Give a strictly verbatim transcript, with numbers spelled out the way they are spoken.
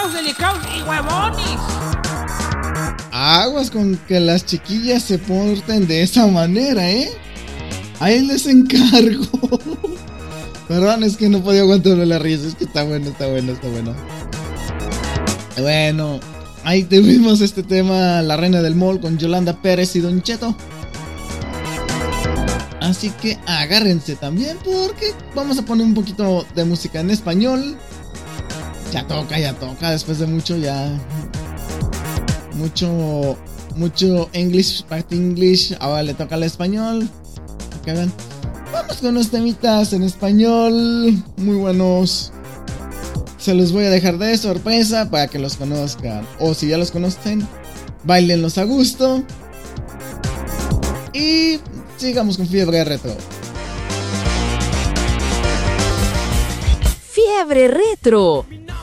delicados, delicados y huevones. Aguas con que las chiquillas se porten de esa manera, ¿eh? Ahí les encargo. Perdón, es que no podía aguantarme la risa. Es que está bueno, está bueno, está bueno. Bueno, ahí tuvimos este tema, La Reina del Mall, con Yolanda Pérez y Don Cheto. Así que agárrense también, porque vamos a poner un poquito de música en español. Ya toca, ya toca, después de mucho ya... Mucho... Mucho English, part English. Ahora le toca al español. Que vean. Vamos con unos temitas en español muy buenos. Se los voy a dejar de sorpresa para que los conozcan. O si ya los conocen, bailenlos a gusto. Y sigamos con Fiebre Retro. Fiebre Retro.